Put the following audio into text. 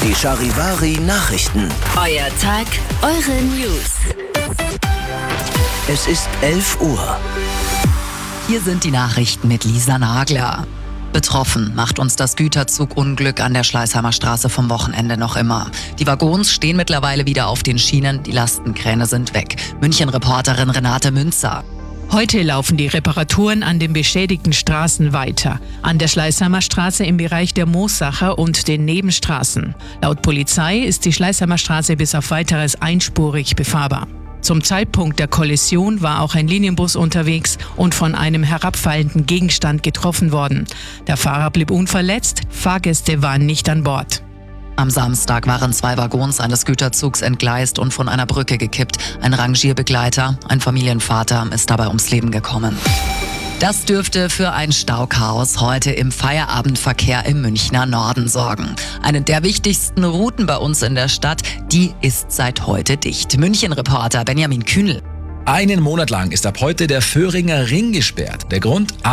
Die Charivari Nachrichten. Euer Tag, eure News. Es ist 11 Uhr. Hier sind die Nachrichten mit Lisa Nagler. Betroffen macht uns das Güterzugunglück an der Schleißheimer Straße vom Wochenende noch immer. Die Waggons stehen mittlerweile wieder auf den Schienen, die Lastenkräne sind weg. München-Reporterin Renate Münzer. Heute laufen die Reparaturen an den beschädigten Straßen weiter. An der Schleißheimer Straße im Bereich der Moossacher und den Nebenstraßen. Laut Polizei ist die Schleißheimer Straße bis auf Weiteres einspurig befahrbar. Zum Zeitpunkt der Kollision war auch ein Linienbus unterwegs und von einem herabfallenden Gegenstand getroffen worden. Der Fahrer blieb unverletzt, Fahrgäste waren nicht an Bord. Am Samstag waren 2 Waggons eines Güterzugs entgleist und von einer Brücke gekippt. Ein Rangierbegleiter, ein Familienvater, ist dabei ums Leben gekommen. Das dürfte für ein Stauchaos heute im Feierabendverkehr im Münchner Norden sorgen. Eine der wichtigsten Routen bei uns in der Stadt, die ist seit heute dicht. München-Reporter Benjamin Kühnel. Einen Monat lang ist ab heute der Föhringer Ring gesperrt. Der Grund: